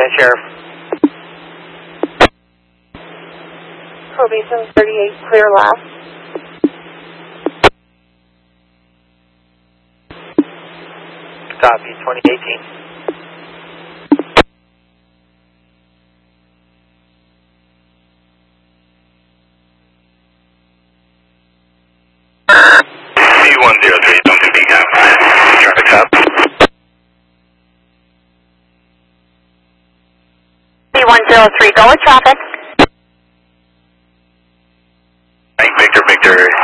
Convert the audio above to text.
Sheriff. Probation 38, clear last. Copy, 2018. C103, don't be beacon. Traffic stop. C103, go with traffic. Victor,